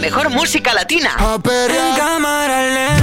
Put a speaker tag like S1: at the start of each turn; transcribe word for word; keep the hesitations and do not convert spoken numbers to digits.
S1: mejor música latina.
S2: A perrear. En cámara lenta.